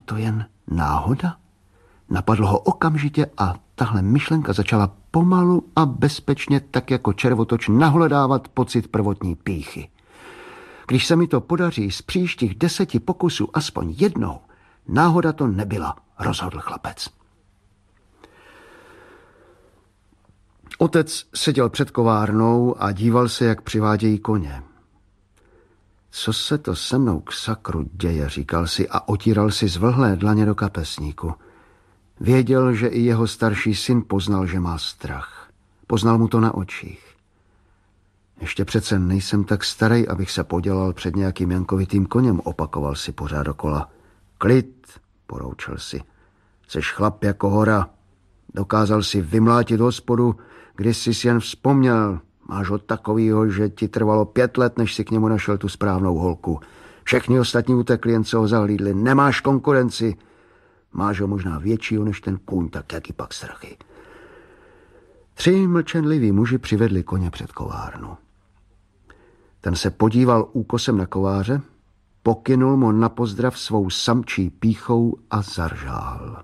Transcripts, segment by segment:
to jen náhoda? Napadlo ho okamžitě a tahle myšlenka začala pomalu a bezpečně, tak jako červotoč, nahledávat pocit prvotní pýchy. Když se mi to podaří z příštích 10 pokusů aspoň jednou, náhoda to nebyla, rozhodl chlapec. Otec seděl před kovárnou a díval se, jak přivádějí koně. Co se to se mnou k sakru děje, říkal si a otíral si zvlhlé dlaně do kapesníku. Věděl, že i jeho starší syn poznal, že má strach. Poznal mu to na očích. Ještě přece nejsem tak starý, abych se podělal před nějakým jankovitým koněm, opakoval si pořád dokola. Klid, poroučil si. Jseš chlap jako hora. Dokázal si vymlátit hospodu, když jsi jen vzpomněl. Máš ho takovýho, že ti trvalo 5 let, než si k němu našel tu správnou holku. Všichni ostatní utekli, jen co ho zahlídli. Nemáš konkurenci. Máš ho možná většího než ten kůň, tak jaký pak strachy. 3 mlčenliví muži přivedli koně před kovárnu. Ten se podíval úkosem na kováře, pokynul mu na pozdrav svou samčí pýchou a zaržál.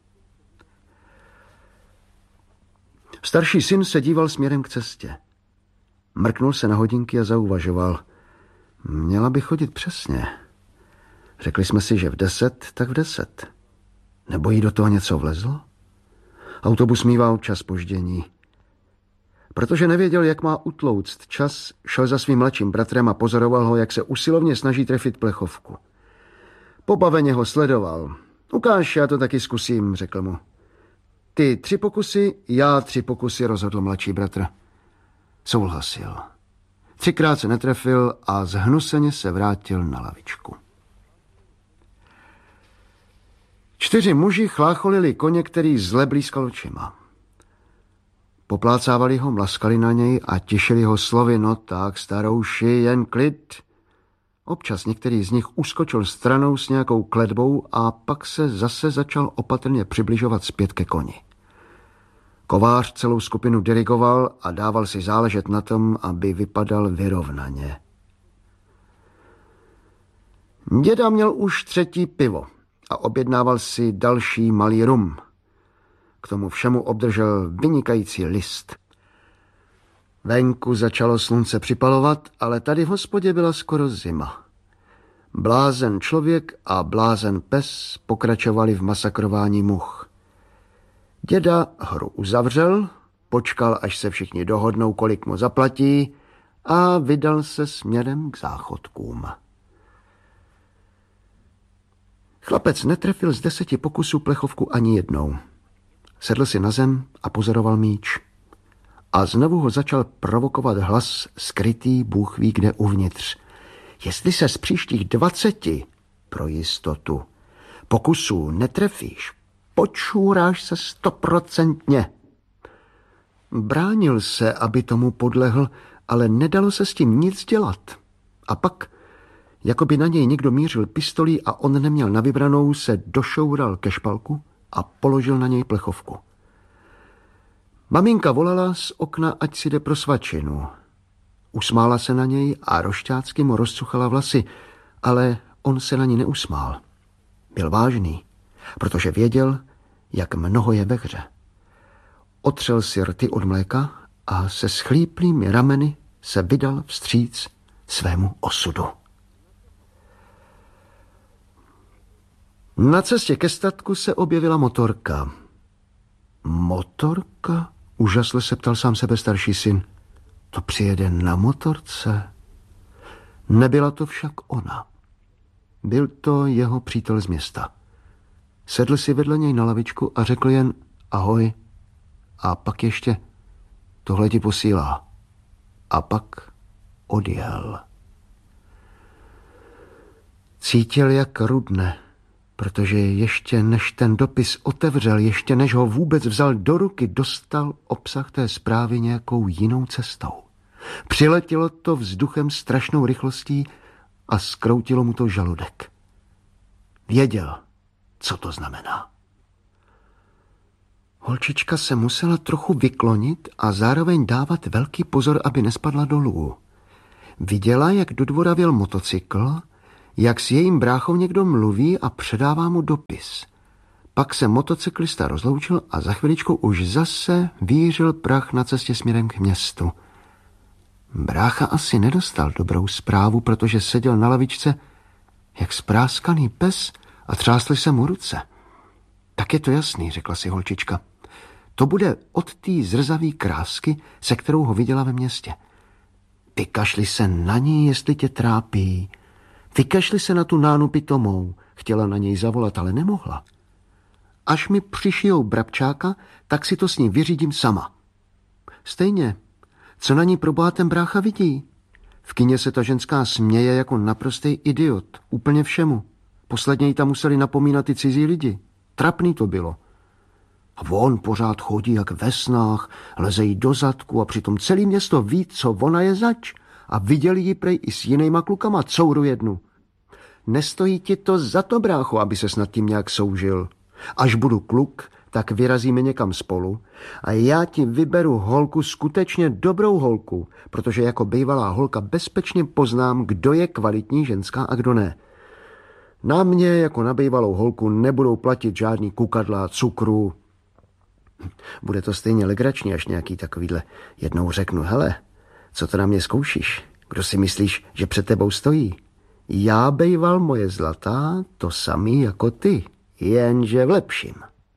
Starší syn se díval směrem k cestě. Mrknul se na hodinky a zauvažoval. Měla by chodit přesně. Řekli jsme si, že v 10, tak v 10. Nebo jí do toho něco vlezlo? Autobus mívá občas zpoždění. Protože nevěděl, jak má utlouct čas, šel za svým mladším bratrem a pozoroval ho, jak se usilovně snaží trefit plechovku. Pobaveně ho sledoval. Ukáž, já to taky zkusím, řekl mu. Ty 3 pokusy, já 3 pokusy, rozhodl mladší bratr. Souhlasil. 3krát se netrefil a zhnuseně se vrátil na lavičku. 4 muži chlácholili koně, který zle blízkal očima. Poplácávali ho, mlaskali na něj a těšili ho slovy, no tak, starouši, jen klid. Občas některý z nich uskočil stranou s nějakou kletbou a pak se zase začal opatrně přibližovat zpět ke koni. Kovář celou skupinu dirigoval a dával si záležet na tom, aby vypadal vyrovnaně. Děda měl už 3. pivo a objednával si další malý rum. K tomu všemu obdržel vynikající list. Venku začalo slunce připalovat, ale tady v hospodě byla skoro zima. Blázen člověk a blázen pes pokračovali v masakrování much. Děda hru uzavřel, počkal, až se všichni dohodnou, kolik mu zaplatí, a vydal se směrem k záchodkům. Chlapec netrefil z 10 pokusů plechovku ani jednou. Sedl si na zem a pozoroval míč. A znovu ho začal provokovat hlas skrytý Bůh ví kde uvnitř. Jestli se z příštích 20 pro jistotu pokusů netrefíš, počůráš se 100%. Bránil se, aby tomu podlehl, ale nedalo se s tím nic dělat. A pak, jako by na něj někdo mířil pistolí a on neměl na vybranou, se došoural ke špalku a položil na něj plechovku. Maminka volala z okna, ať si jde pro svačinu. Usmála se na něj a rošťácky mu rozcuchala vlasy, ale on se na ní neusmál. Byl vážný, protože věděl, jak mnoho je ve hře. Otřel si rty od mléka a se schlíplými rameny se vydal vstříc svému osudu. Na cestě ke statku se objevila motorka. Motorka? Úžasle se ptal sám sebe starší syn. To přijede na motorce? Nebyla to však ona. Byl to jeho přítel z města. Sedl si vedle něj na lavičku a řekl jen ahoj. A pak ještě tohle ti posílá. A pak odjel. Cítil, jak rudne, protože ještě než ten dopis otevřel, ještě než ho vůbec vzal do ruky, dostal obsah té zprávy nějakou jinou cestou. Přiletělo to vzduchem strašnou rychlostí a zkroutilo mu to žaludek. Věděl, co to znamená. Holčička se musela trochu vyklonit a zároveň dávat velký pozor, aby nespadla dolů. Viděla, jak do dvora vjel motocykl, jak s jejím bráchou někdo mluví a předává mu dopis. Pak se motocyklista rozloučil a za chviličku už zase vířil prach na cestě směrem k městu. Brácha asi nedostal dobrou zprávu, protože seděl na lavičce jak spráskaný pes a třásly se mu ruce. Tak je to jasný, řekla si holčička. To bude od té zrzavý krásky, se kterou ho viděla ve městě. Vykašli se na ní, jestli tě trápí. Vykašli se na tu Nánu pitomou. Chtěla na něj zavolat, ale nemohla. Až mi přišijou brabčáka, tak si to s ní vyřídím sama. Stejně, co na ní proboha ten brácha vidí? V kině se ta ženská směje jako naprostý idiot, úplně všemu. Posledně jí tam museli napomínat ty cizí lidi. Trapný to bylo. A on pořád chodí jak ve snách, leze jí do zadku a přitom celé město ví, co ona je zač. A viděli ji prej i s jinýma klukama, couru jednu. Nestojí ti to za to, brácho, aby se snad tím nějak soužil. Až budu kluk, tak vyrazíme někam spolu a já ti vyberu holku, skutečně dobrou holku, protože jako bývalá holka bezpečně poznám, kdo je kvalitní ženská a kdo ne. Na mě jako na bývalou holku nebudou platit žádný kukadla, cukru. Bude to stejně legrační, až nějaký takovýhle jednou řeknu, hele, co to na mě zkoušíš? Kdo si myslíš, že před tebou stojí? Já bejval moje zlatá, to samý jako ty, jenže v lepším.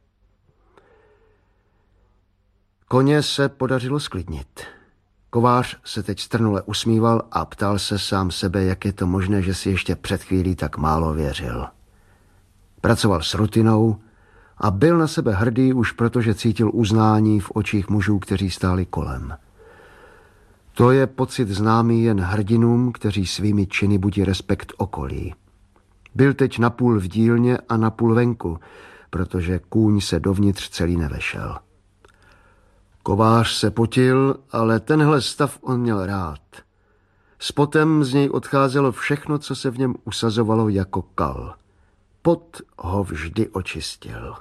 Koně se podařilo sklidnit. Kovář se teď strnule usmíval a ptal se sám sebe, jak je to možné, že si ještě před chvílí tak málo věřil. Pracoval s rutinou a byl na sebe hrdý už protože cítil uznání v očích mužů, kteří stáli kolem. To je pocit známý jen hrdinům, kteří svými činy budí respekt okolí. Byl teď napůl v dílně a napůl venku, protože kůň se dovnitř celý nevešel. Kovář se potil, ale tenhle stav on měl rád. S potem z něj odcházelo všechno, co se v něm usazovalo jako kal. Pot ho vždy očistil.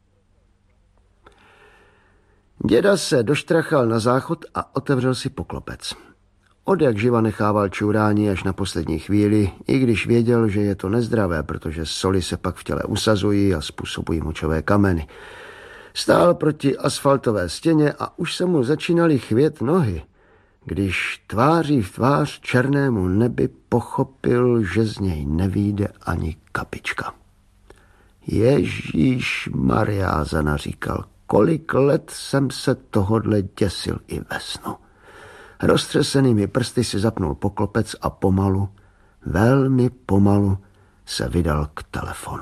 Děda se doštrachal na záchod a otevřel si poklopec. Odjak živa nechával čurání až na poslední chvíli, i když věděl, že je to nezdravé, protože soli se pak v těle usazují a způsobují močové kameny. Stál proti asfaltové stěně a už se mu začínaly chvět nohy, když tváří v tvář černému nebi pochopil, že z něj nevyjde ani kapička. Ježíš Maria, zanaříkal, kolik let jsem se tohodle děsil i ve snu. Roztřesenými prsty si zapnul poklopec a pomalu, velmi pomalu se vydal k telefonu.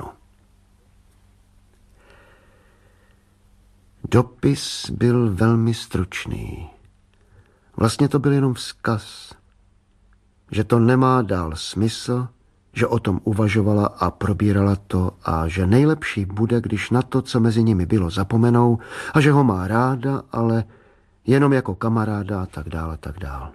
Dopis byl velmi stručný. Vlastně to byl jenom vzkaz, že to nemá dál smysl, že o tom uvažovala a probírala to a že nejlepší bude, když na to, co mezi nimi bylo, zapomenou a že ho má ráda, ale jenom jako kamaráda a tak dále, tak dále.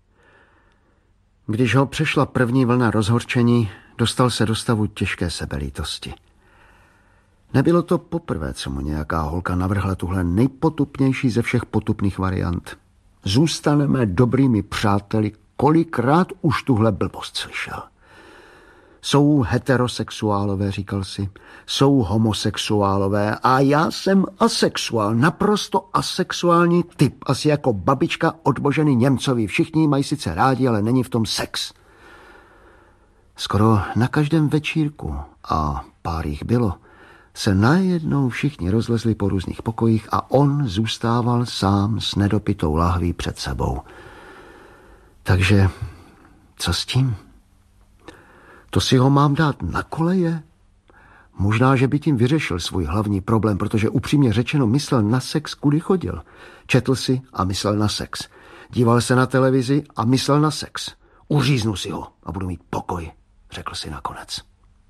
Když ho přešla první vlna rozhorčení, dostal se do stavu těžké sebelítosti. Nebylo to poprvé, co mu nějaká holka navrhla tuhle nejpotupnější ze všech potupných variant. Zůstaneme dobrými přáteli, kolikrát už tuhle blbost slyšel. Jsou heterosexuálové, říkal si, jsou homosexuálové a já jsem asexuál, naprosto asexuální typ, asi jako babička odbožený Němcovi. Všichni mají sice rádi, ale není v tom sex. Skoro na každém večírku, a pár jich bylo, se najednou všichni rozlezli po různých pokojích a on zůstával sám s nedopitou lahví před sebou. Takže co s tím? To si ho mám dát na koleje? Možná, že by tím vyřešil svůj hlavní problém, protože upřímně řečeno myslel na sex, kudy chodil. Četl si a myslel na sex. Díval se na televizi a myslel na sex. Uříznu si ho a budu mít pokoj, řekl si nakonec.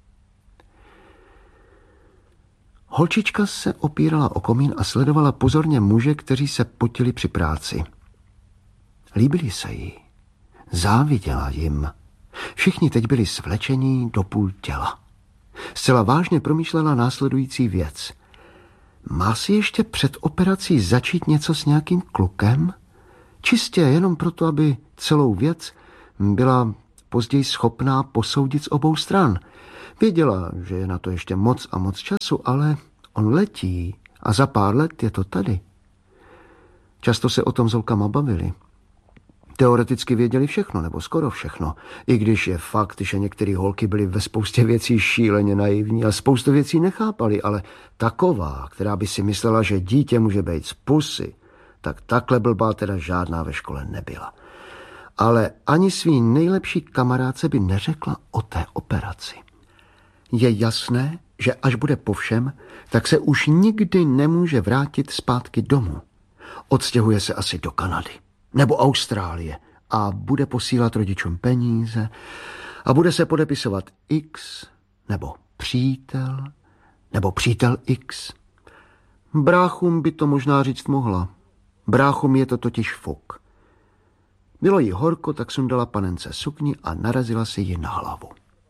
Holčička se opírala o komín a sledovala pozorně muže, kteří se potili při práci. Líbili se jí. Záviděla jim. Všichni teď byli svlečení do půl těla. Zcela vážně promýšlela následující věc. Má si ještě před operací začít něco s nějakým klukem? Čistě jenom proto, aby celou věc byla později schopná posoudit z obou stran. Věděla, že je na to ještě moc a moc času, ale on letí a za pár let je to tady. Často se o tom s holkama bavili. Teoreticky věděli všechno, nebo skoro všechno. I když je fakt, že některé holky byly ve spoustě věcí šíleně naivní a spoustu věcí nechápali, ale taková, která by si myslela, že dítě může být z pusy, tak takhle blbá teda žádná ve škole nebyla. Ale ani svý nejlepší kamarádce by neřekla o té operaci. Je jasné, že až bude po všem, tak se už nikdy nemůže vrátit zpátky domů. Odstěhuje se asi do Kanady nebo Austrálie a bude posílat rodičům peníze a bude se podepisovat X nebo přítel X. Bráchům by to možná říct mohla. Bráchům je to totiž fuk. Bylo jí horko, tak sundala panence sukni a narazila si ji na hlavu.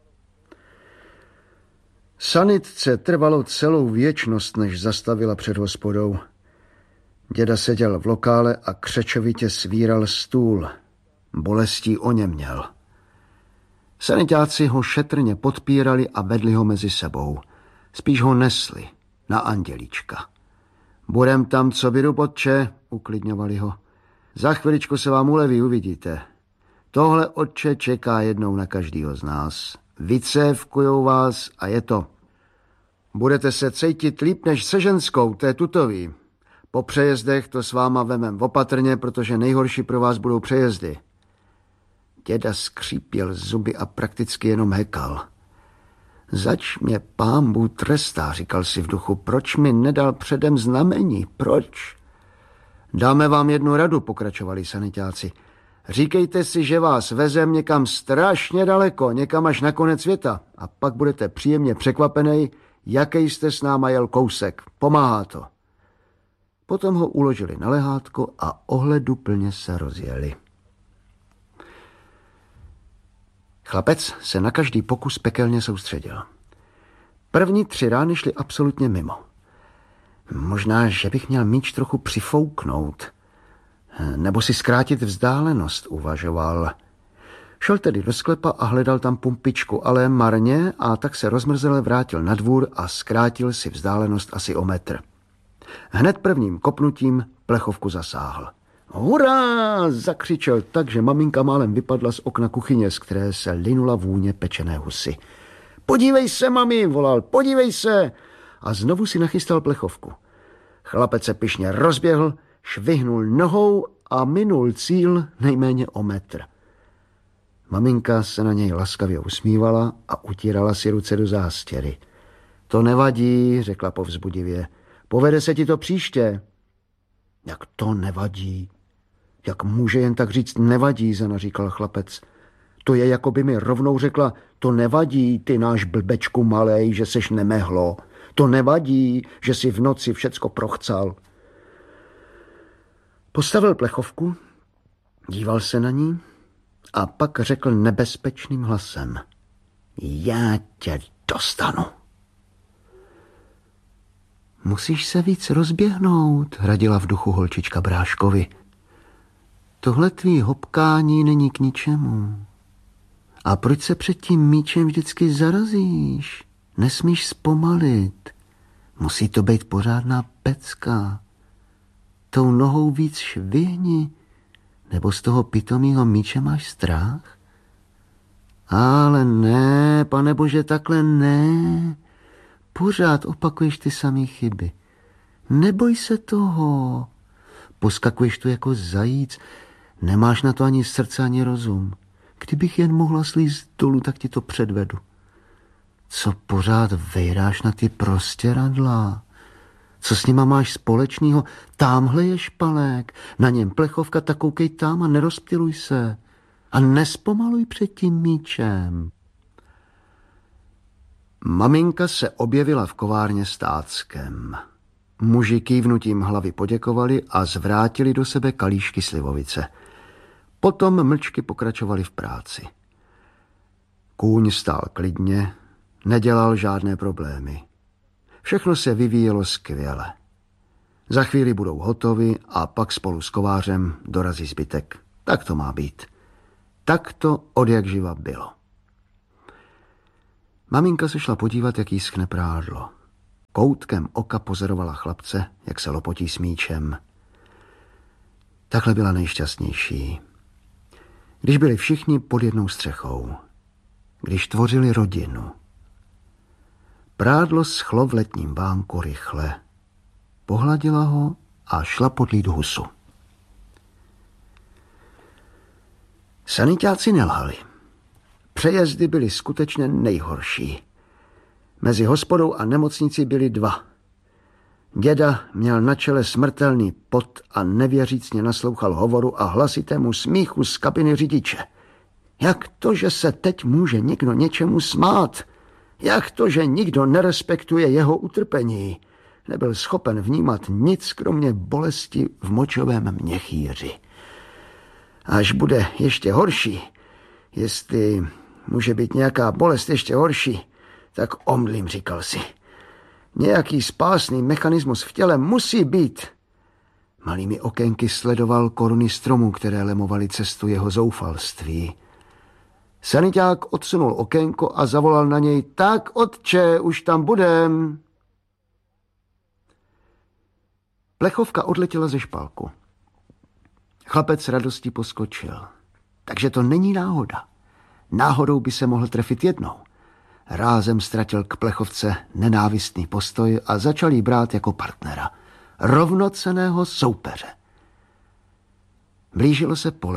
Sanitce trvalo celou věčnost, než zastavila před hospodou. Děda seděl v lokále a křečovitě svíral stůl. Bolestí oněměl. Sanitáci ho šetrně podpírali a vedli ho mezi sebou. Spíš ho nesli na andělíčka. Budem tam, co bydu, potče, uklidňovali ho. Za chviličku se vám uleví, uvidíte. Tohle, otče, čeká jednou na každýho z nás. Vycévkujou vás a je to. Budete se cítit líp než se ženskou, to je tutový. Po přejezdech to s váma vemem opatrně, protože nejhorší pro vás budou přejezdy. Děda skřípěl zuby a prakticky jenom hekal. Zač mě pán Bůh trestá, říkal si v duchu. Proč mi nedal předem znamení? Proč? Dáme vám jednu radu, pokračovali sanitáci. Říkejte si, že vás vezem někam strašně daleko, někam až na konec světa a pak budete příjemně překvapený, jaký jste s náma jel kousek. Pomáhá to. Potom ho uložili na lehátko a ohleduplně se rozjeli. Chlapec se na každý pokus pekelně soustředil. První 3 rány šly absolutně mimo. Možná, že bych měl míč trochu přifouknout, nebo si zkrátit vzdálenost, uvažoval. Šel tedy do sklepa a hledal tam pumpičku, ale marně, a tak se rozmrzele vrátil na dvůr a zkrátil si vzdálenost asi o metr. Hned prvním kopnutím plechovku zasáhl. Hurá! Zakřičel tak, že maminka málem vypadla z okna kuchyně, z které se linula vůně pečené husy. Podívej se, mami, volal, podívej se! A znovu si nachystal plechovku. Chlapec se pyšně rozběhl, švihnul nohou a minul cíl nejméně o metr. Maminka se na něj laskavě usmívala a utírala si ruce do zástěry. To nevadí, řekla povzbudivě. Povede se ti to příště. Jak to nevadí? Jak může jen tak říct nevadí, zanaříkal chlapec. To je, jako by mi rovnou řekla, to nevadí, ty náš blbečku malej, že seš nemehlo. To nevadí, že si v noci všecko prochcal. Postavil plechovku, díval se na ní a pak řekl nebezpečným hlasem. Já tě dostanu. Musíš se víc rozběhnout, radila v duchu holčička Bráškovi. Tohle tvý hopkání není k ničemu. A proč se před tím míčem vždycky zarazíš? Nesmíš zpomalit. Musí to být pořádná pecka. Tou nohou víc švihni, nebo z toho pitomýho míče máš strach? Ale ne, panebože, takhle ne. Pořád opakuješ ty samé chyby. Neboj se toho. Poskakuješ tu jako zajíc. Nemáš na to ani srdce, ani rozum. Kdybych jen mohla slízt dolů, tak ti to předvedu. Co pořád vejráš na ty prostěradla? Co s nima máš společného? Támhle je špalek, na něm plechovka, tak koukej tam a nerozptyluj se. A nespomaluj před tím míčem. Maminka se objevila v kovárně s táckem. Muži kývnutím hlavy poděkovali a zvrátili do sebe kalíšky slivovice. Potom mlčky pokračovali v práci. Kůň stál klidně, nedělal žádné problémy. Všechno se vyvíjelo skvěle. Za chvíli budou hotovi a pak spolu s kovářem dorazí zbytek. Tak to má být. Tak to odjakživa bylo. Maminka se šla podívat, jak jí schne prádlo. Koutkem oka pozorovala chlapce, jak se lopotí s míčem. Takhle byla nejšťastnější. Když byli všichni pod jednou střechou. Když tvořili rodinu. Prádlo schlo v letním vánku rychle. Pohladila ho a šla podlít husu. Sanitáci nelhali. Přejezdy byly skutečně nejhorší. Mezi hospodou a nemocnicí byly 2. Děda měl na čele smrtelný pot a nevěřícně naslouchal hovoru a hlasitému smíchu z kabiny řidiče. Jak to, že se teď může někdo něčemu smát? Jak to, že nikdo nerespektuje jeho utrpení? Nebyl schopen vnímat nic, kromě bolesti v močovém měchýři. Až bude ještě horší, jestli může být nějaká bolest ještě horší, tak omdlím, říkal si. Nějaký spásný mechanismus v těle musí být. Malými okénky sledoval koruny stromů, které lemovaly cestu jeho zoufalství. Saniťák odsunul okénko a zavolal na něj: Tak, otče, už tam budem. Plechovka odletěla ze špalku. Chlapec s radostí poskočil. Takže to není náhoda. Náhodou by se mohl trefit jednou. Rázem ztratil k plechovce nenávistný postoj a začal jí brát jako partnera. Rovnocenného soupeře. Blížilo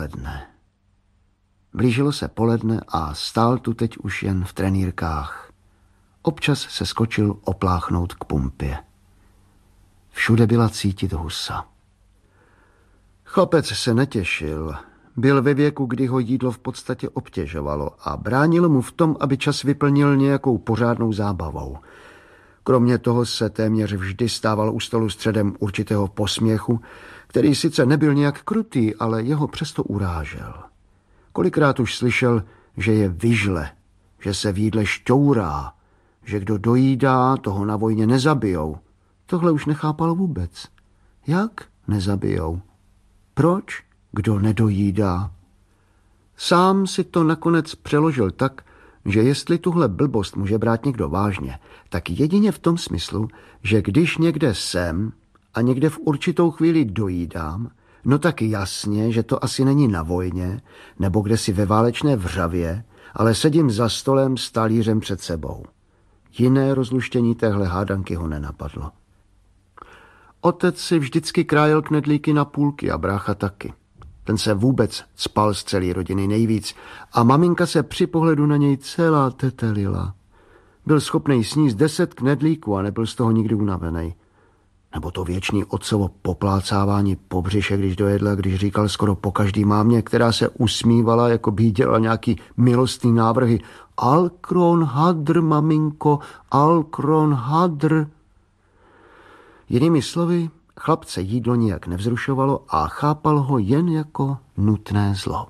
se poledne a stál tu teď už jen v trenýrkách. Občas se skočil opláchnout k pumpě. Všude byla cítit husa. Chlapec se netěšil. Byl ve věku, kdy ho jídlo v podstatě obtěžovalo a bránilo mu v tom, aby čas vyplnil nějakou pořádnou zábavou. Kromě toho se téměř vždy stával u stolu středem určitého posměchu, který sice nebyl nějak krutý, ale jeho přesto urážel. Kolikrát už slyšel, že je vyžle, že se v jídle šťourá, že kdo dojídá, toho na vojně nezabijou. Tohle už nechápal vůbec. Jak nezabijou? Proč? Kdo nedojídá? Sám si to nakonec přeložil tak, že jestli tuhle blbost může brát někdo vážně, tak jedině v tom smyslu, že když někde jsem a někde v určitou chvíli dojídám, no tak jasně, že to asi není na vojně, nebo kdesi ve válečné vřavě, ale sedím za stolem s talířem před sebou. Jiné rozluštění téhle hádanky ho nenapadlo. Otec si vždycky krájel knedlíky na půlky a brácha taky. Ten se vůbec cpal z celé rodiny nejvíc a maminka se při pohledu na něj celá tetelila. Byl schopnej sníst 10 knedlíků a nebyl z toho nikdy unavenej. Nebo to věčný otcovo poplácávání po břiše, když dojedla, když říkal skoro po každý mámě, která se usmívala, jako by jí dělala nějaký milostný návrhy. Alkron hadr, maminko, alkron hadr. Jinými slovy, chlapce jídlo nijak nevzrušovalo a chápal ho jen jako nutné zlo.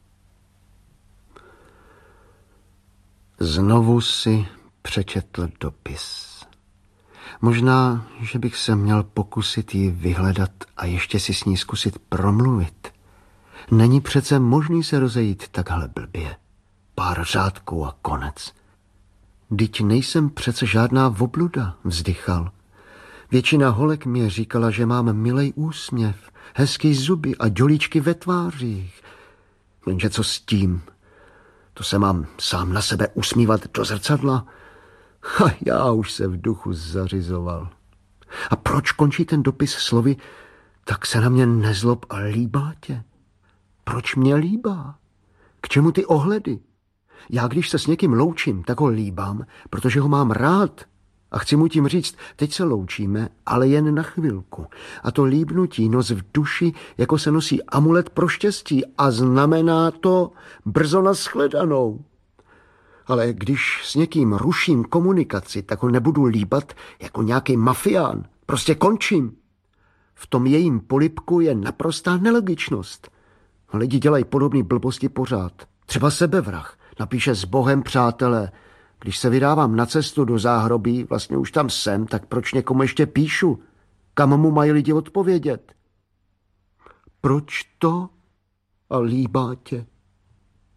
Znovu si přečetl dopis. Možná, že bych se měl pokusit ji vyhledat a ještě si s ní zkusit promluvit. Není přece možný se rozejít takhle blbě. Pár řádků a konec. Vždyť nejsem přece žádná vobluda, vzdychal. Většina holek mě říkala, že mám milej úsměv, hezký zuby a dělíčky ve tvářích. Jenže co s tím? To se mám sám na sebe usmívat do zrcadla? A já už se v duchu zařizoval. A proč končí ten dopis slovy: tak se na mě nezlob a líbá tě? Proč mě líbá? K čemu ty ohledy? Já když se s někým loučím, tak ho líbám, protože ho mám rád. A chci mu tím říct, teď se loučíme, ale jen na chvilku. A to líbnutí nos v duši, jako se nosí amulet pro štěstí a znamená to brzo nashledanou. Ale když s někým ruším komunikaci, tak ho nebudu líbat jako nějaký mafián. Prostě končím. V tom jejím polibku je naprostá nelogičnost. Lidi dělají podobné blbosti pořád. Třeba sebevrah. Napíše s Bohem, přátelé. Když se vydávám na cestu do záhrobí, vlastně už tam jsem, tak proč někomu ještě píšu? Kam mu mají lidi odpovědět? Proč to a líbá tě?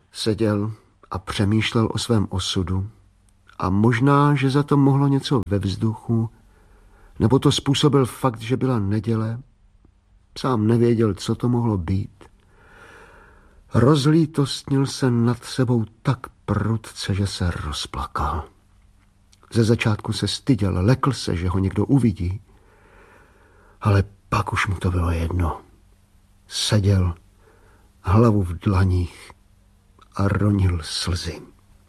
Seděl a přemýšlel o svém osudu a možná, že za to mohlo něco ve vzduchu, nebo to způsobil fakt, že byla neděle. Sám nevěděl, co to mohlo být. Rozlítostnil se nad sebou tak prudce, že se rozplakal. Ze začátku se styděl, lekl se, že ho někdo uvidí, ale pak už mu to bylo jedno. Seděl, hlavu v dlaních a ronil slzy.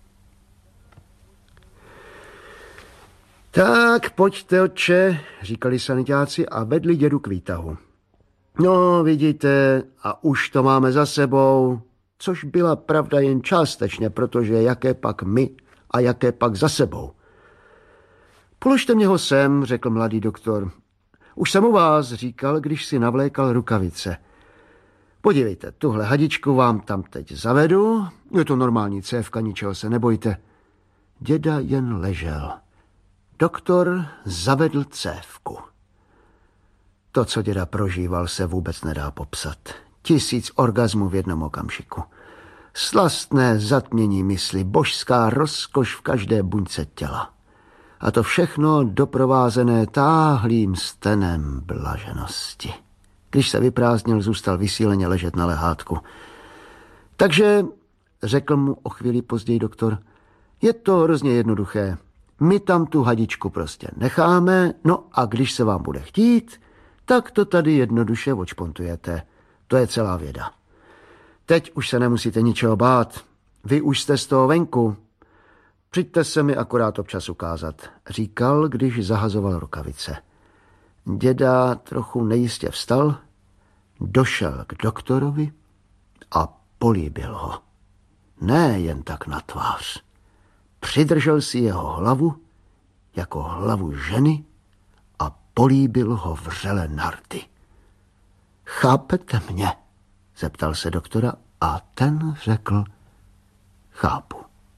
Tak, pojďte, otče, říkali sanitáci a vedli dědu k výtahu. No, vidíte, a už to máme za sebou, což byla pravda jen částečně, protože jaké pak my a jaké pak za sebou. Položte mě ho sem, řekl mladý doktor. Už jsem u vás, říkal, když si navlékal rukavice. Podívejte, tuhle hadičku vám tam teď zavedu, je to normální cévka, ničeho se nebojte. Děda jen ležel. Doktor zavedl cévku. To, co děda prožíval, se vůbec nedá popsat. 1000 orgazmů v jednom okamžiku. Slastné zatmění mysli, božská rozkoš v každé buňce těla. A to všechno doprovázené táhlým stenem blaženosti. Když se vyprázdnil, zůstal vysíleně ležet na lehátku. Takže, řekl mu o chvíli později doktor, je to hrozně jednoduché. My tam tu hadičku prostě necháme, no a když se vám bude chtít, tak to tady jednoduše odšpontujete. To je celá věda. Teď už se nemusíte ničeho bát. Vy už jste z toho venku. Přijďte se mi akorát občas ukázat, říkal, když zahazoval rukavice. Děda trochu nejistě vstal, došel k doktorovi a políbil ho. Ne jen tak na tvář. Přidržel si jeho hlavu jako hlavu ženy a políbil ho vřele na rty. Chápete mě? Zeptal se doktora a ten řekl, chápu.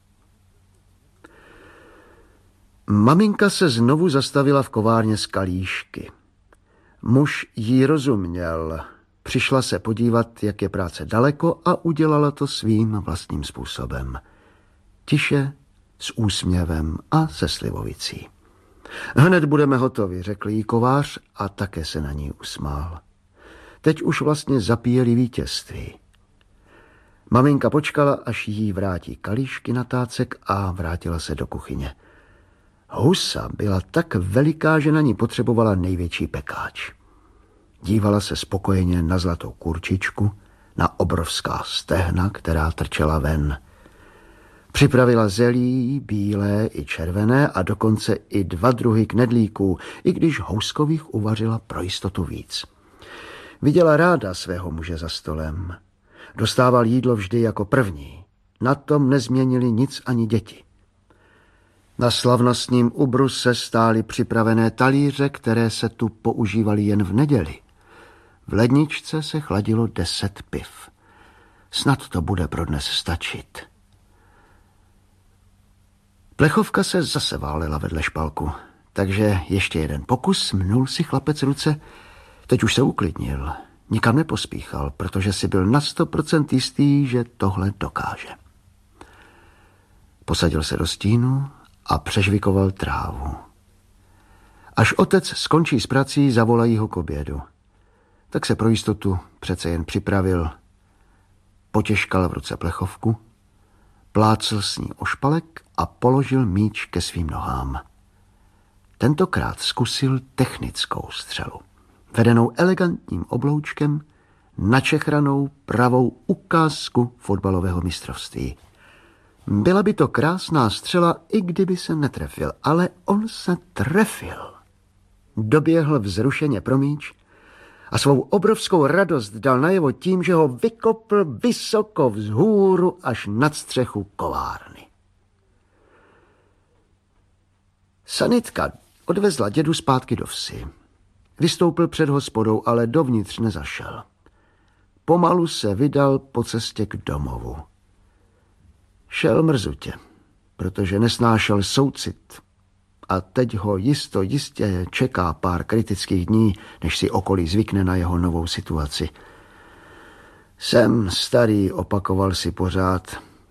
Maminka se znovu zastavila v kovárně z kalíšky. Muž jí rozuměl. Přišla se podívat, jak je práce daleko a udělala to svým vlastním způsobem. Tiše, s úsměvem a se slivovicí. Hned budeme hotovi, řekl jí kovář a také se na ní usmál. Teď už vlastně zapíjeli vítězství. Maminka počkala, až jí vrátí kalíšky na tácek a vrátila se do kuchyně. Husa byla tak veliká, že na ní potřebovala největší pekáč. Dívala se spokojeně na zlatou kurčičku, na obrovská stehna, která trčela ven. Připravila zelí, bílé i červené a dokonce i 2 druhy knedlíků, i když houskových uvařila pro jistotu víc. Viděla ráda svého muže za stolem. Dostával jídlo vždy jako první. Na tom nezměnili nic ani děti. Na slavnostním ubruse stály připravené talíře, které se tu používaly jen v neděli. V ledničce se chladilo 10 piv. Snad to bude pro dnes stačit. Plechovka se zase válela vedle špalku, takže ještě jeden pokus, mnul si chlapec ruce. Teď už se uklidnil, nikam nepospíchal, protože si byl na 100% jistý, že tohle dokáže. Posadil se do stínu a přežvikoval trávu. Až otec skončí s prací, zavolají ho k obědu. Tak se pro jistotu přece jen připravil. Potěžkal v ruce plechovku, plácl s ní o špalek a položil míč ke svým nohám. Tentokrát zkusil technickou střelu, vedenou elegantním obloučkem, načechranou pravou ukázku fotbalového mistrovství. Byla by to krásná střela, i kdyby se netrefil, ale on se trefil. Doběhl vzrušeně pro míč a svou obrovskou radost dal najevo tím, že ho vykopl vysoko vzhůru až nad střechu kovárny. Sanitka odvezla dědu zpátky do vsi. Vystoupil před hospodou, ale dovnitř nezašel. Pomalu se vydal po cestě k domovu. Šel mrzutě, protože nesnášel soucit a teď ho jistě čeká pár kritických dní, než si okolí zvykne na jeho novou situaci. Jsem starý, opakoval si pořád,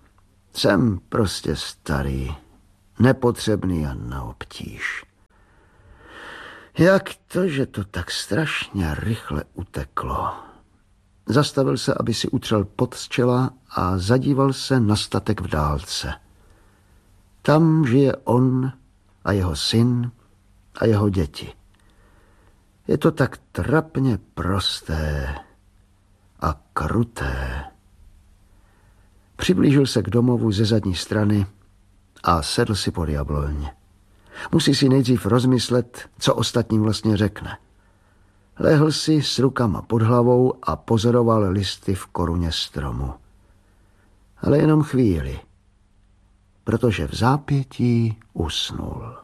Jsem prostě starý, nepotřebný a na obtíž. Jak to, že to tak strašně rychle uteklo? Zastavil se, aby si utřel pot z čela a zadíval se na statek v dálce. Tam žije on a jeho syn a jeho děti. Je to tak trapně prosté a kruté. Přiblížil se k domovu ze zadní strany a sedl si pod jabloň. Musí si nejdřív rozmyslet, co ostatním vlastně řekne. Lehl si s rukama pod hlavou a pozoroval listy v koruně stromu. Ale jenom chvíli, protože v zápětí usnul.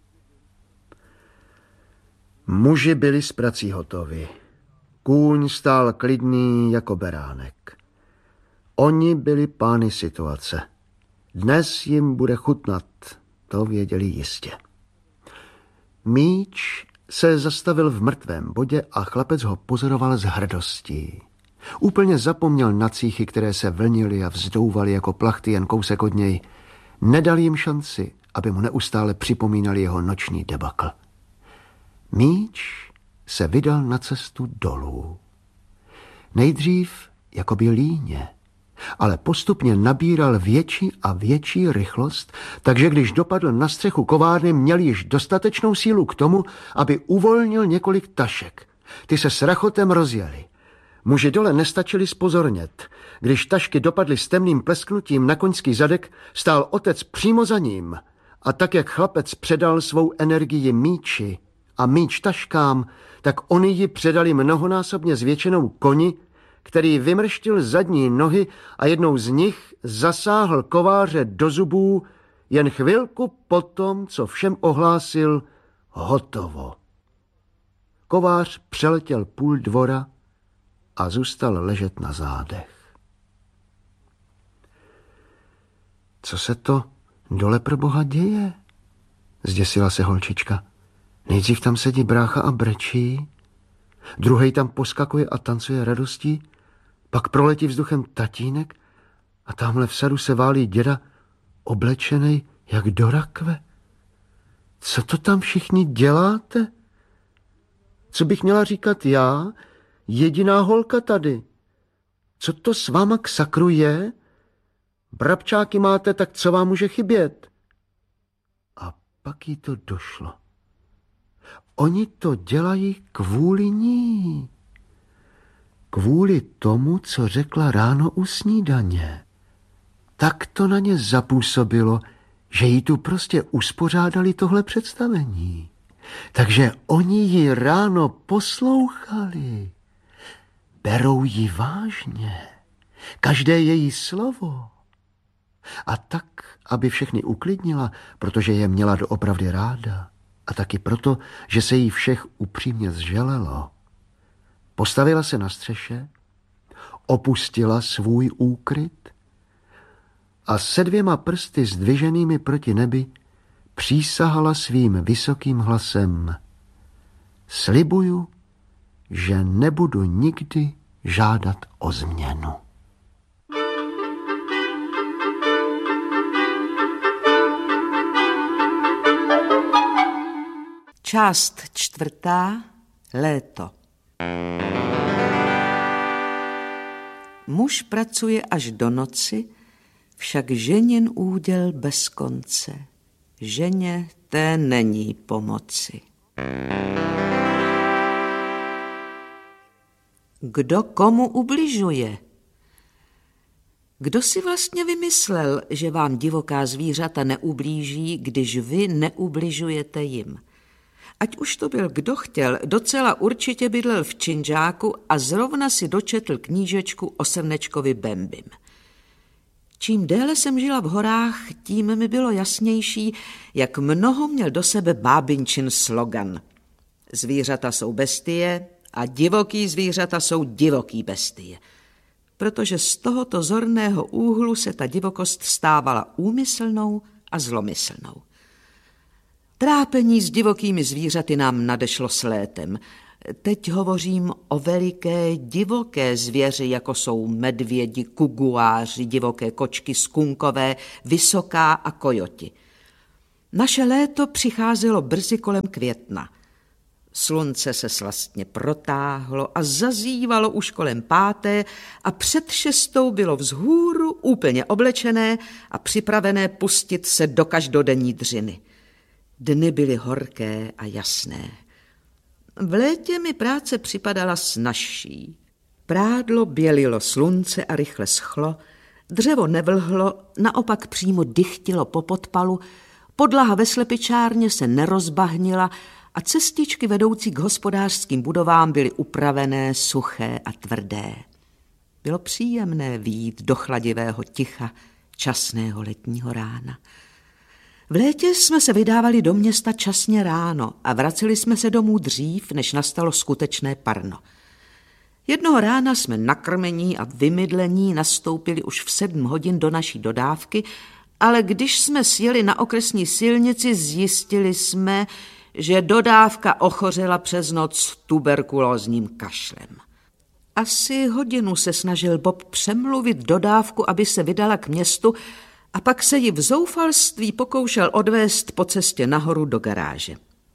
Muži byli s prací hotovi. Kůň stál klidný jako beránek. Oni byli pány situace. Dnes jim bude chutnat, to věděli jistě. Míč se zastavil v mrtvém bodě a chlapec ho pozoroval s hrdostí. Úplně zapomněl na cíchy, které se vlnily a vzdouvaly jako plachty jen kousek od něj. Nedal jim šanci, aby mu neustále připomínali jeho noční debakl. Míč se vydal na cestu dolů. Nejdřív jakoby líně, ale postupně nabíral větší a větší rychlost, takže když dopadl na střechu kovárny, měl již dostatečnou sílu k tomu, aby uvolnil několik tašek. Ty se s rachotem rozjeli. Muži dole nestačili zpozornět. Když tašky dopadly s temným plesknutím na koňský zadek, stál otec přímo za ním. A tak, jak chlapec předal svou energii míči a míč taškám, tak oni ji předali mnohonásobně zvětšenou koni, který vymrštil zadní nohy a jednou z nich zasáhl kováře do zubů jen chvilku potom, co všem ohlásil hotovo. Kovář přeletěl půl dvora a zůstal ležet na zádech. Co se to dole pro boha děje? Zděsila se holčička. Nejdřív tam sedí brácha a brečí, druhej tam poskakuje a tancuje radostí, pak proletí vzduchem tatínek a tamhle v sadu se válí děda oblečenej jak do rakve. Co to tam všichni děláte? Co bych měla říkat já, jediná holka tady? Co to s váma k sakru je? Brabčáky máte, tak co vám může chybět? A pak jí to došlo. Oni to dělají kvůli ní. Kvůli tomu, co řekla ráno u snídaně. Tak to na ně zapůsobilo, že jí tu prostě uspořádali tohle představení. Takže oni ji ráno poslouchali. Berou ji vážně. Každé její slovo. A tak, aby všechny uklidnila, protože je měla doopravdy ráda. A taky proto, že se jí všech upřímně zželelo. Postavila se na střeše, opustila svůj úkryt a se 2 prsty zdviženými proti nebi přísahala svým vysokým hlasem: Slibuju, že nebudu nikdy žádat o změnu. Část 4. Léto. Muž pracuje až do noci, však ženin úděl bez konce. Ženě té není pomoci. Kdo komu ubližuje? Kdo si vlastně vymyslel, že vám divoká zvířata neublíží, když vy neubližujete jim? Ať už to byl kdo chtěl, docela určitě bydlel v činžáku a zrovna si dočetl knížečku o Srnečkovi Bembim. Čím déle jsem žila v horách, tím mi bylo jasnější, jak mnoho měl do sebe bábinčin slogan. Zvířata jsou bestie a divoký zvířata jsou divoký bestie. Protože z tohoto zorného úhlu se ta divokost stávala úmyslnou a zlomyslnou. Trápení s divokými zvířaty nám nadešlo s létem. Teď hovořím o veliké divoké zvěři, jako jsou medvědi, kuguáři, divoké kočky, skunkové, vysoká a kojoti. Naše léto přicházelo brzy kolem května. Slunce se slastně protáhlo a zazívalo už kolem 5. a před 6 bylo vzhůru úplně oblečené a připravené pustit se do každodenní dřiny. Dny byly horké a jasné. V létě mi práce připadala snazší. Prádlo bělilo slunce a rychle schlo, dřevo nevlhlo, naopak přímo dychtilo po podpalu, podlaha ve slepičárně se nerozbahnila a cestičky vedoucí k hospodářským budovám byly upravené, suché a tvrdé. Bylo příjemné vyjít do chladivého ticha časného letního rána. V létě jsme se vydávali do města časně ráno a vraceli jsme se domů dřív, než nastalo skutečné parno. Jednoho rána jsme nakrmení a vymydlení nastoupili už v 7 hodin do naší dodávky, ale když jsme sjeli na okresní silnici, zjistili jsme, že dodávka ochořela přes noc tuberkulózním kašlem. Asi hodinu se snažil Bob přemluvit dodávku, aby se vydala k městu, a pak se ji v zoufalství pokoušel odvést po cestě nahoru do garáže.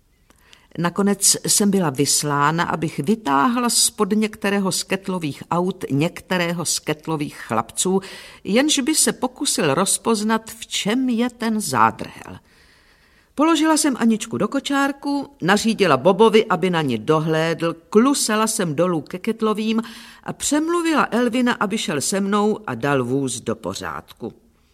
Nakonec jsem byla vyslána, abych vytáhla spod některého z ketlových aut některého z ketlových chlapců, jenž by se pokusil rozpoznat, v čem je ten zádrhel. Položila jsem Aničku do kočárku, nařídila Bobovi, aby na ní dohlédl, klusela jsem dolů ke ketlovým a přemluvila Elvina, aby šel se mnou a dal vůz do pořádku.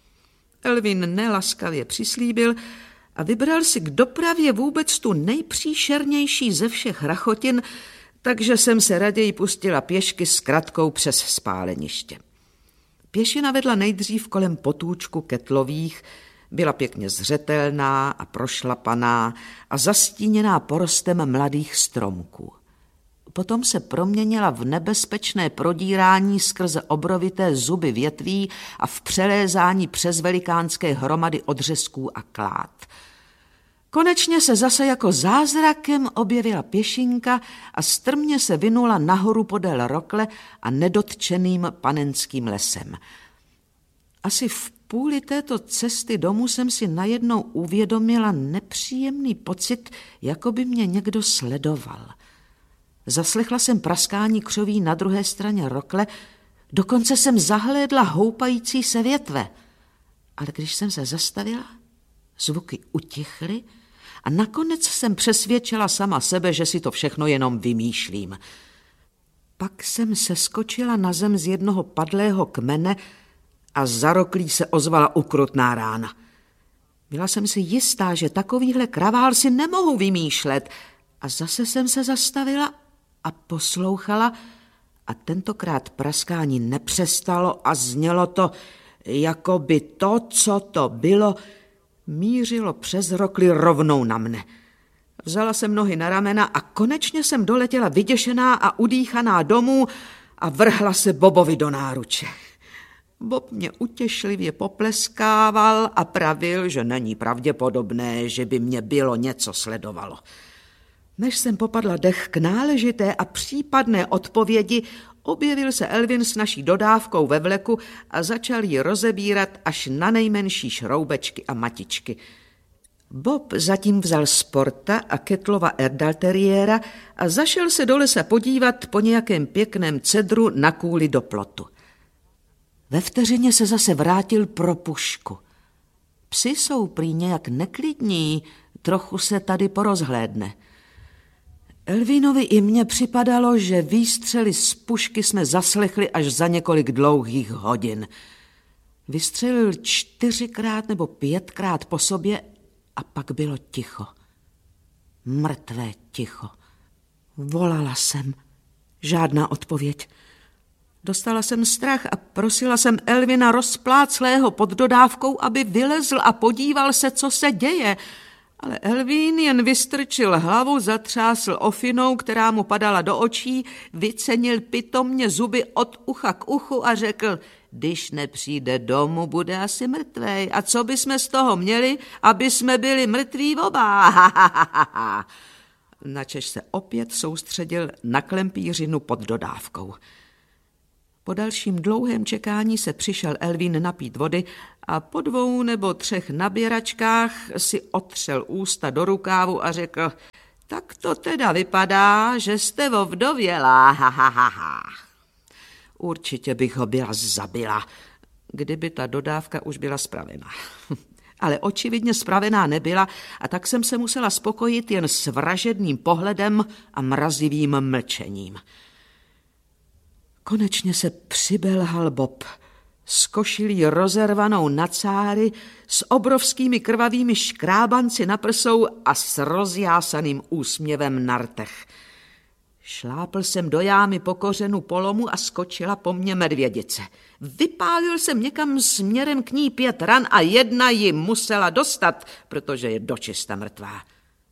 Elvin nelaskavě přislíbil a vybral si k dopravě vůbec tu nejpříšernější ze všech rachotin, takže jsem se raději pustila pěšky s kratkou přes spáleniště. Pěšina vedla nejdřív kolem potůčku ketlových, byla pěkně zřetelná a prošlapaná a zastíněná porostem mladých stromků. Potom se proměnila v nebezpečné prodírání skrze obrovité zuby větví a v přelézání přes velikánské hromady odřezků a klád. Konečně se zase jako zázrakem objevila pěšinka a strmě se vinula nahoru podél rokle a nedotčeným panenským lesem. Asi v půli této cesty domů jsem si najednou uvědomila nepříjemný pocit, jako by mě někdo sledoval. Zaslechla jsem praskání křoví na druhé straně rokle, dokonce jsem zahlédla houpající se větve. Ale když jsem se zastavila, zvuky utichly a nakonec jsem přesvědčila sama sebe, že si to všechno jenom vymýšlím. Pak jsem seskočila na zem z jednoho padlého kmene a za roklí se ozvala ukrutná rána. Byla jsem si jistá, že takovýhle kravál si nemohu vymýšlet, a zase jsem se zastavila a poslouchala a tentokrát praskání nepřestalo a znělo to, jako by to, co to bylo, mířilo přes rokli rovnou na mne. Vzala jsem nohy na ramena a konečně jsem doletěla vyděšená a udýchaná domů a vrhla se Bobovi do náruče. Bob mě utěšlivě popleskával a pravil, že není pravděpodobné, že by mě bylo něco sledovalo. Než jsem popadla dech k náležité a případné odpovědi, objevil se Elvin s naší dodávkou ve vleku a začal ji rozebírat až na nejmenší šroubečky a matičky. Bob zatím vzal Sporta a Ketlova Erdalteriéra a zašel se do lesa podívat po nějakém pěkném cedru na kůli do plotu. Ve vteřině se zase vrátil pro pušku. Psi jsou prý nějak neklidní, trochu se tady porozhlédne. Elvinovi i mně připadalo, že výstřely z pušky jsme zaslechli až za několik dlouhých hodin. Vystřelil 4krát nebo 5krát po sobě a pak bylo ticho. Mrtvé ticho. Volala jsem. Žádná odpověď. Dostala jsem strach a prosila jsem Elvina rozpláclého pod dodávkou, aby vylezl a podíval se, co se děje. Ale Elvín jen vystrčil hlavu, zatřásl ofinou, která mu padala do očí, vycenil pitomně zuby od ucha k uchu a řekl, když nepřijde domů, bude asi mrtvej. A co bychom z toho měli, aby jsme byli mrtví oba? načež se opět soustředil na klempířinu pod dodávkou. Po dalším dlouhém čekání se přišel Elvin napít vody a po 2 nebo 3 naběračkách si otřel ústa do rukávu a řekl: tak to teda vypadá, že jste ovdovělá, ha. Určitě bych ho byla zabila, kdyby ta dodávka už byla spravená. Ale očividně spravená nebyla a tak jsem se musela spokojit jen s vražedným pohledem a mrazivým mlčením. Konečně se přibelhal Bob s košilí rozervanou na cáry, s obrovskými krvavými škrábanci na prsou a s rozjásaným úsměvem na rtech. Šlápl jsem do jámy po kořenu polomu a skočila po mně medvědice. Vypálil jsem někam směrem k ní 5 ran a jedna ji musela dostat, protože je dočista mrtvá.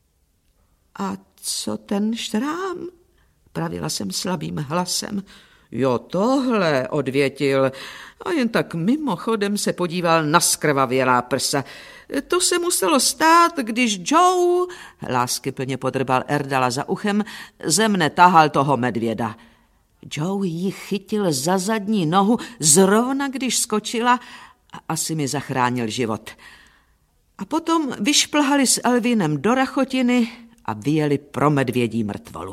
A co ten štrám? Pravila jsem slabým hlasem. Jo, tohle, odvětil, a jen tak mimochodem se podíval na skrvavělá prsa. To se muselo stát, když Joe, láskyplně podrbal Erdala za uchem, ze mne tahal toho medvěda. Joe ji chytil za zadní nohu, zrovna když skočila, a asi mi zachránil život. A potom vyšplhali s Elvinem do rachotiny a vyjeli pro medvědí mrtvolu.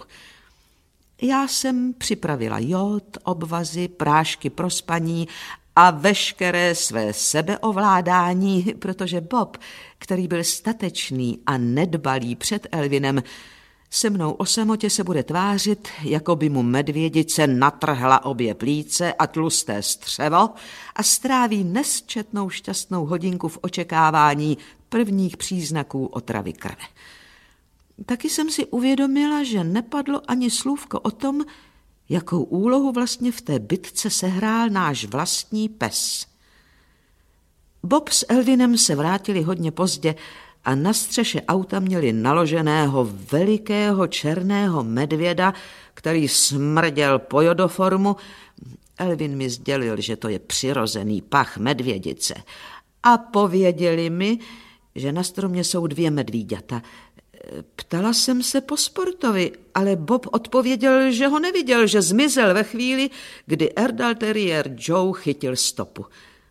Já jsem připravila jód, obvazy, prášky pro spaní a veškeré své sebeovládání, protože Bob, který byl statečný a nedbalý před Elvinem, se mnou o samotě se bude tvářit, jako by mu medvědice natrhla obě plíce a tlusté střevo a stráví nesčetnou šťastnou hodinku v očekávání prvních příznaků otravy krve. Taky jsem si uvědomila, že nepadlo ani slůvko o tom, jakou úlohu vlastně v té bitce sehrál náš vlastní pes. Bob s Elvinem se vrátili hodně pozdě a na střeše auta měli naloženého velikého černého medvěda, který smrděl po jodoformu. Elvin mi sdělil, že to je přirozený pach medvědice. A pověděli mi, že na stromě jsou 2 medvíďata. Ptala jsem se po sportovi, ale Bob odpověděl, že ho neviděl, že zmizel ve chvíli, kdy Erdal Terrier Joe chytil stopu.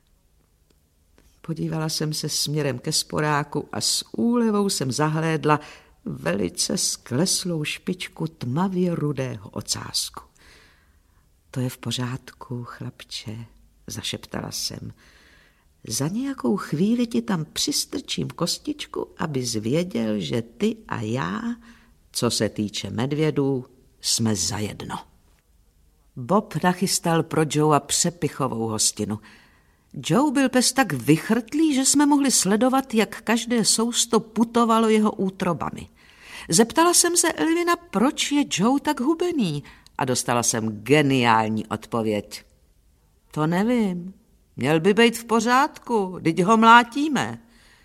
Podívala jsem se směrem ke sporáku a s úlevou jsem zahlédla velice skleslou špičku tmavě rudého ocásku. To je v pořádku, chlapče, zašeptala jsem. Za nějakou chvíli ti tam přistrčím kostičku, abys věděl, že ty a já, co se týče medvědů, jsme zajedno. Bob nachystal pro Joea přepichovou hostinu. Joe byl pes tak vychrtlý, že jsme mohli sledovat, jak každé sousto putovalo jeho útrobami. Zeptala jsem se Elvina, proč je Joe tak hubený, a dostala jsem geniální odpověď. To nevím. Měl by být v pořádku, vždyť ho mlátíme.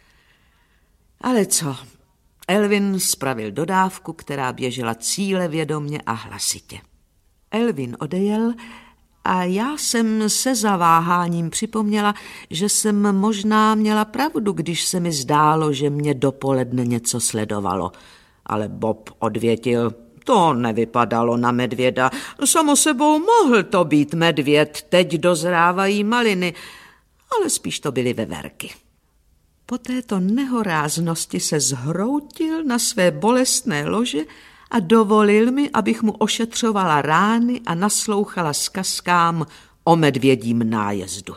Ale co? Elvin spravil dodávku, která běžela cílevědomě a hlasitě. Elvin odejel a já jsem se zaváháním připomněla, že jsem možná měla pravdu, když se mi zdálo, že mě dopoledne něco sledovalo. Ale Bob odvětil, to nevypadalo na medvěda. Samo sebou mohl to být medvěd, teď dozrávají maliny, ale spíš to byly veverky. Po této nehoráznosti se zhroutil na své bolestné lože a dovolil mi, abych mu ošetřovala rány a naslouchala zkazkám o medvědím nájezdu.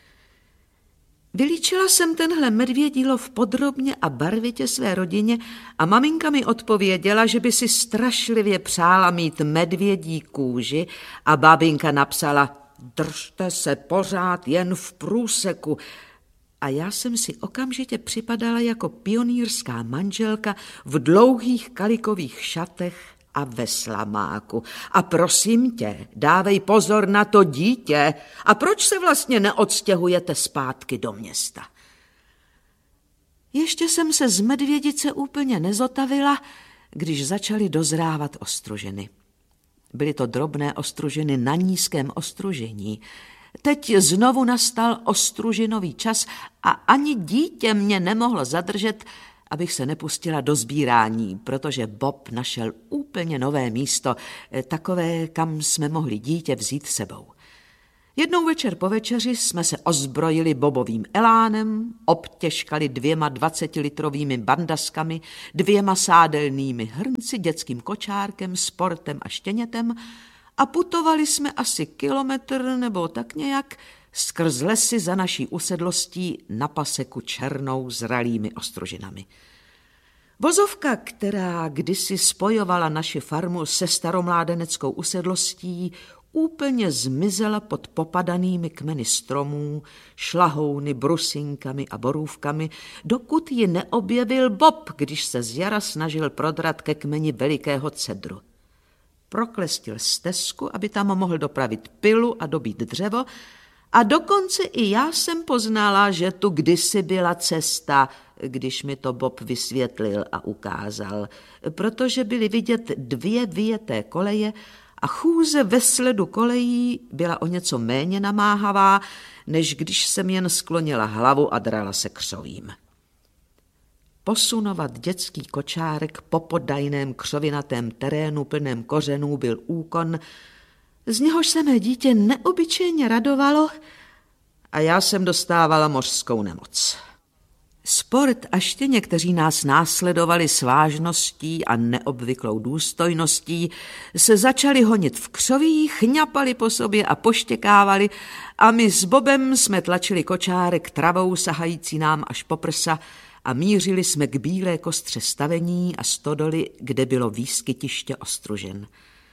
Vylíčila jsem tenhle medvědí lov podrobně a barvitě své rodině a maminka mi odpověděla, že by si strašlivě přála mít medvědí kůži a babinka napsala, držte se pořád jen v průseku. A já jsem si okamžitě připadala jako pionýrská manželka v dlouhých kalikových šatech a ve slamáku. A prosím tě, dávej pozor na to dítě. A proč se vlastně neodstěhujete zpátky do města? Ještě jsem se z medvědice úplně nezotavila, když začaly dozrávat ostružiny. Byly to drobné ostružiny na nízkém ostružení. Teď znovu nastal ostružinový čas a ani dítě mě nemohlo zadržet, abych se nepustila do sbírání, protože Bob našel úplně nové místo, takové, kam jsme mohli dítě vzít sebou. Jednou večer po večeři jsme se ozbrojili bobovým elánem, obtěžkali 2 20litrovými bandaskami, 2 sádelnými hrnci, dětským kočárkem, sportem a štěnětem a putovali jsme asi kilometr nebo tak nějak skrz lesy za naší usedlostí na paseku černou zralými ostružinami. Vozovka, která kdysi spojovala naši farmu se staromládeneckou usedlostí, úplně zmizela pod popadanými kmeny stromů, šlahouny, brusinkami a borůvkami, dokud ji neobjevil Bob, když se z jara snažil prodrat ke kmeni velikého cedru. Proklestil stezku, aby tam mohl dopravit pilu a dobít dřevo, a dokonce i já jsem poznala, že tu kdysi byla cesta, když mi to Bob vysvětlil a ukázal, protože byly vidět 2 vyjeté koleje a chůze ve sledu kolejí byla o něco méně namáhavá, než když jsem jen sklonila hlavu a drala se křovím. Posunovat dětský kočárek po podajném křovinatém terénu plném kořenů byl úkon, z něhož se mé dítě neobyčejně radovalo a já jsem dostávala mořskou nemoc. Sport a štěně, kteří nás následovali s vážností a neobvyklou důstojností, se začali honit v křoví, chňapali po sobě a poštěkávali a my s Bobem jsme tlačili kočárek travou sahající nám až po prsa a mířili jsme k bílé kostře stavení a stodoly, kde bylo výskytiště ostružin.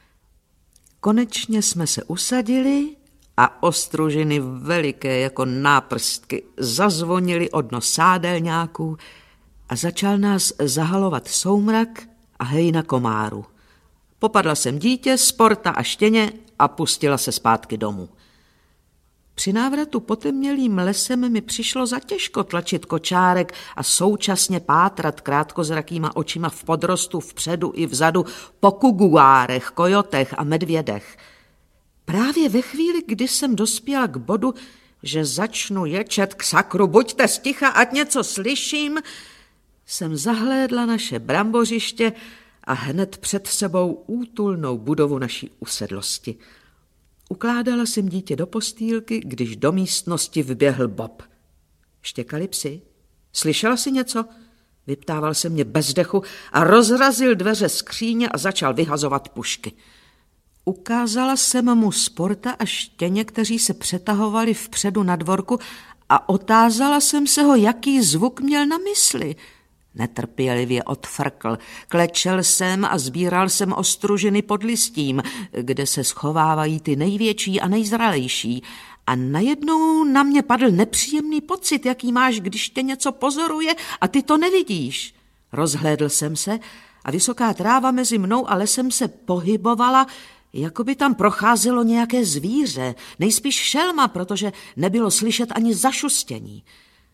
Konečně jsme se usadili a ostružiny veliké jako náprstky zazvonily od nos sádelňáků a začal nás zahalovat soumrak a hejna komáru. Popadla jsem dítě, Sporta a štěně a pustila se zpátky domů. Při návratu potemnělým lesem mi přišlo zatěžko tlačit kočárek a současně pátrat krátkozrakýma očima v podrostu vpředu i vzadu po kuguárech, kojotech a medvědech. Právě ve chvíli, kdy jsem dospěla k bodu, že začnu ječet k sakru, buďte sticha, ať něco slyším, jsem zahlédla naše brambořiště a hned před sebou útulnou budovu naší usedlosti. Ukládala jsem dítě do postýlky, když do místnosti vběhl Bob. Štěkali psi. Slyšela jsi něco? Vyptával se mě bez dechu a rozrazil dveře skříně a začal vyhazovat pušky. Ukázala jsem mu Sporta a štěně, kteří se přetahovali vpředu na dvorku a otázala jsem se ho, jaký zvuk měl na mysli. Netrpělivě odfrkl. Klečel jsem a sbíral jsem ostružiny pod listím, kde se schovávají ty největší a nejzralejší. A najednou na mě padl nepříjemný pocit, jaký máš, když tě něco pozoruje a ty to nevidíš. Rozhlédl jsem se a vysoká tráva mezi mnou a lesem se pohybovala, jako by tam procházelo nějaké zvíře, nejspíš šelma, protože nebylo slyšet ani zašustění.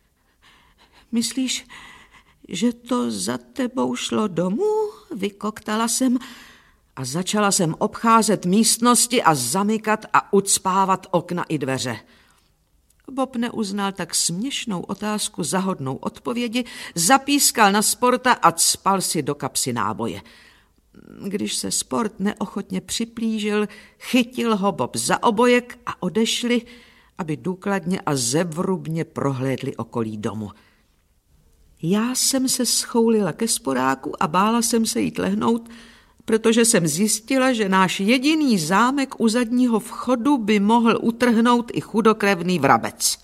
Myslíš, že to za tebou šlo domů? Vykoktala jsem a začala jsem obcházet místnosti a zamykat a ucpávat okna i dveře. Bob neuznal tak směšnou otázku za hodnou odpovědi, zapískal na Sporta a cpal si do kapsy náboje. Když se Sport neochotně připlížil, chytil ho Bob za obojek a odešli, aby důkladně a zevrubně prohlédli okolí domu. Já jsem se schoulila ke sporáku a bála jsem se jít lehnout, protože jsem zjistila, že náš jediný zámek u zadního vchodu by mohl utrhnout i chudokrevný vrabec.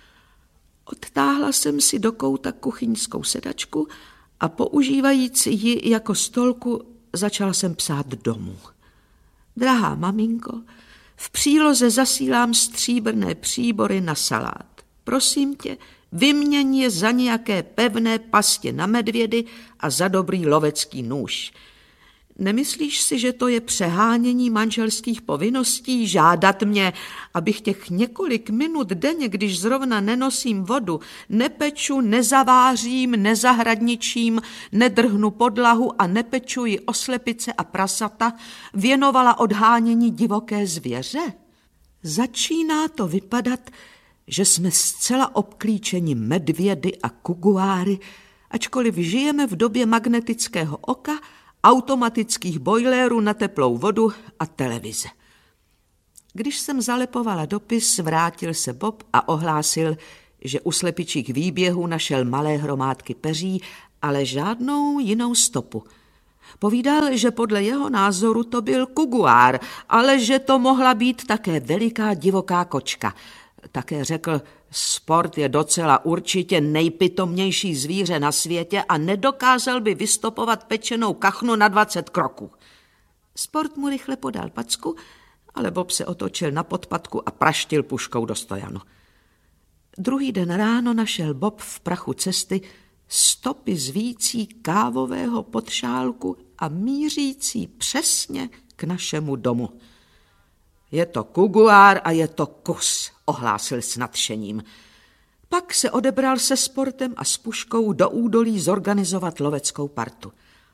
Odtáhla jsem si do kouta kuchyňskou sedačku a používajíc ji jako stolku začala jsem psát domů. Drahá maminko, v příloze zasílám stříbrné příbory na salát. Prosím tě, vyměň je za nějaké pevné pastě na medvědy a za dobrý lovecký nůž. Nemyslíš si, že to je přehánění manželských povinností žádat mě, abych těch několik minut denně, když zrovna nenosím vodu, nepeču, nezavářím, nezahradničím, nedrhnu podlahu a nepečuji oslepice a prasata, věnovala odhánění divoké zvěře? Začíná to vypadat, že jsme zcela obklíčeni medvědy a kuguáry ačkoliv žijeme v době magnetického oka, automatických bojlérů na teplou vodu a televize. Když jsem zalepovala dopis, vrátil se Bob a ohlásil, že u slepičích výběhů našel malé hromádky peří, ale žádnou jinou stopu. Povídal, že podle jeho názoru to byl kuguár, ale že to mohla být také veliká divoká kočka. Také řekl, sport je docela určitě nejpitomnější zvíře na světě a nedokázal by vystopovat pečenou kachnu na 20 kroků. Sport mu rychle podal packu, ale Bob se otočil na podpatku a praštil puškou do stojanu. Druhý den ráno našel Bob v prachu cesty stopy zvící kávového podšálku a mířící přesně k našemu domu. Je to kuguár a je to kus, ohlásil s nadšením. Pak se odebral se Sportem a s puškou do údolí zorganizovat loveckou partu.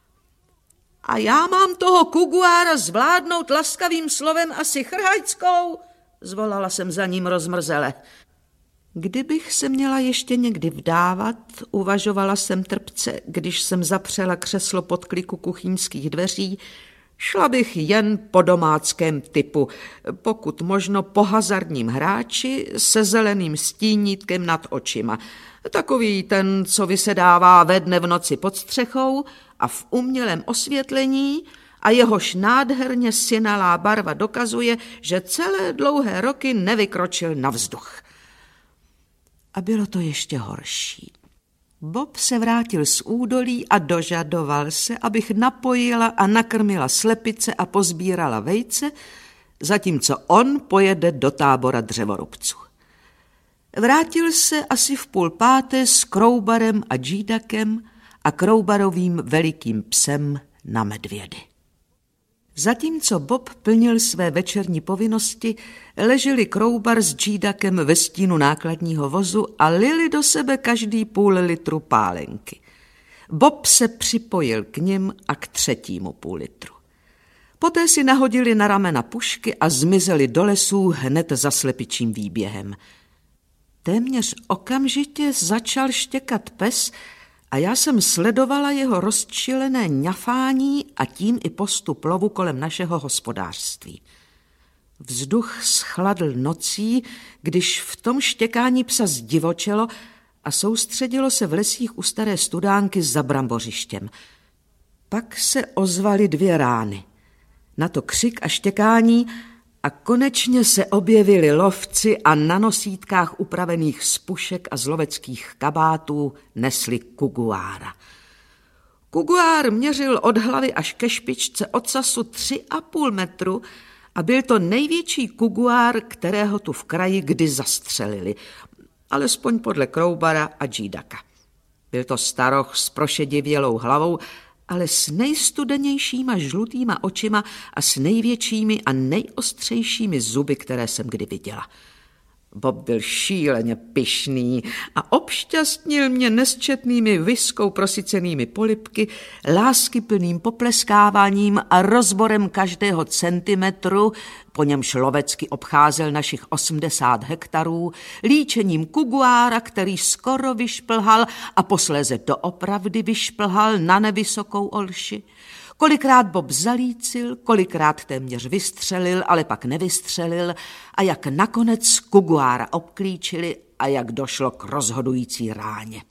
A já mám toho kuguára zvládnout laskavým slovem asi chrhajskou, zvolala jsem za ním rozmrzele. Kdybych se měla ještě někdy vdávat, uvažovala jsem trpce, když jsem zapřela křeslo pod kliku kuchyňských dveří, šla bych jen po domáckém typu, pokud možno po hazardním hráči se zeleným stínítkem nad očima. Takový ten, co vysedává ve dne v noci pod střechou a v umělém osvětlení a jehož nádherně synalá barva dokazuje, že celé dlouhé roky nevykročil na vzduch. A bylo to ještě horší. Bob se vrátil z údolí a dožadoval se, abych napojila a nakrmila slepice a pozbírala vejce, zatímco on pojede do tábora dřevorubců. Vrátil se asi v 4:30 s Kroubarem a Džídakem a Kroubarovým velikým psem na medvědy. Zatímco Bob plnil své večerní povinnosti, leželi Kroubar s Džídakem ve stínu nákladního vozu a lili do sebe každý 0,5 litru pálenky. Bob se připojil k nim a k 3. půl litru. Poté si nahodili na ramena pušky a zmizeli do lesů hned za slepičím výběhem. Téměř okamžitě začal štěkat pes a já jsem sledovala jeho rozčilené ňafání a tím i postup lovu kolem našeho hospodářství. Vzduch schladl nocí, když v tom štěkání psa zdivočelo a soustředilo se v lesích u staré studánky za brambořištěm. Pak se ozvaly 2 rány. Na to křik a štěkání a konečně se objevili lovci a na nosítkách upravených z pušek a z loveckých kabátů nesli kuguára. Kuguár měřil od hlavy až ke špičce ocasu 3,5 metru a byl to největší kuguár, kterého tu v kraji kdy zastřelili, alespoň podle Kroubara a Džídaka. Byl to staroch s prošedivělou hlavou, ale s nejstudenějšíma žlutýma očima a s největšími a nejostřejšími zuby, které jsem kdy viděla. Bob byl šíleně pyšný a obšťastnil mě nesčetnými viskou prosycenými polibky, láskyplným popleskáváním a rozborem každého centimetru, po němž lovecky obcházel našich 80 hektarů, líčením kuguára, který skoro vyšplhal a posléze doopravdy vyšplhal na nevysokou olši. Kolikrát Bob zalícil, kolikrát téměř vystřelil, ale pak nevystřelil a jak nakonec kuguára obklíčili a jak došlo k rozhodující ráně.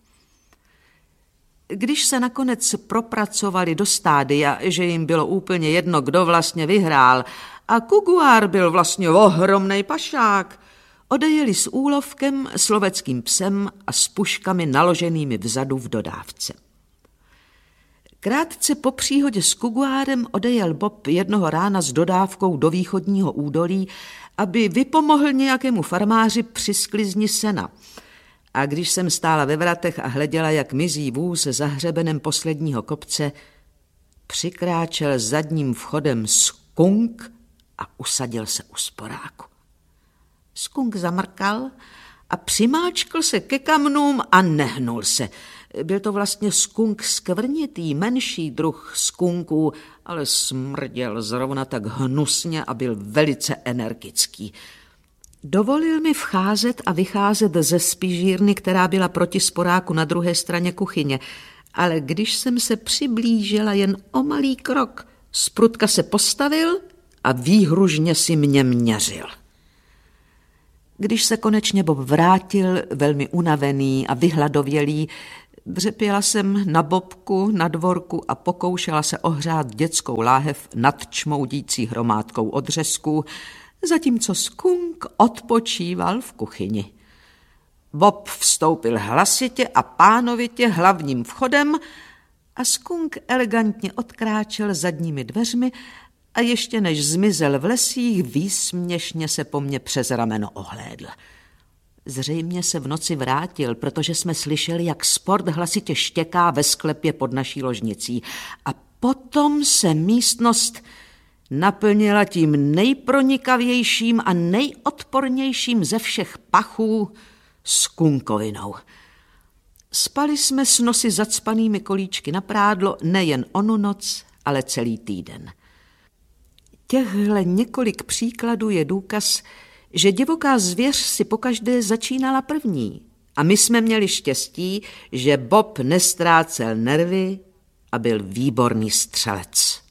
Když se nakonec propracovali do stádia, že jim bylo úplně jedno, kdo vlastně vyhrál, a kuguár byl vlastně ohromnej pašák, odejeli s úlovkem, s loveckým psem a s puškami naloženými vzadu v dodávce. Krátce po příhodě s kuguárem odejel Bob jednoho rána s dodávkou do východního údolí, aby vypomohl nějakému farmáři při sklizni sena. A když jsem stála ve vratech a hleděla, jak mizí vůz za hřebenem posledního kopce, přikráčel zadním vchodem skunk a usadil se u sporáku. Skunk zamrkal a přimáčkl se ke kamnům a nehnul se. Byl to vlastně skunk skvrnitý, menší druh skunků, ale smrděl zrovna tak hnusně a byl velice energický. Dovolil mi vcházet a vycházet ze spižírny, která byla proti sporáku na druhé straně kuchyně, ale když jsem se přiblížila jen o malý krok, Sprutka se postavil a výhružně si mě měřil. Když se konečně Bob vrátil, velmi unavený a vyhladovělý, dřepěla jsem na bobku na dvorku a pokoušela se ohřát dětskou láhev nad čmoudící hromádkou odřezků, zatímco Skunk odpočíval v kuchyni. Bob vstoupil hlasitě a pánovitě hlavním vchodem a Skunk elegantně odkráčel zadními dveřmi a ještě než zmizel v lesích, výsměšně se po mně přes rameno ohlédl. Zřejmě se v noci vrátil, protože jsme slyšeli, jak Sport hlasitě štěká ve sklepě pod naší ložnicí. A potom se místnost naplnila tím nejpronikavějším a nejodpornějším ze všech pachů skunkovinou. Spali jsme s nosy zacpanými kolíčky na prádlo nejen onu noc, ale celý týden. Těchhle několik příkladů je důkaz, že divoká zvěř si pokaždé začínala první. A my jsme měli štěstí, že Bob nestrácel nervy a byl výborný střelec.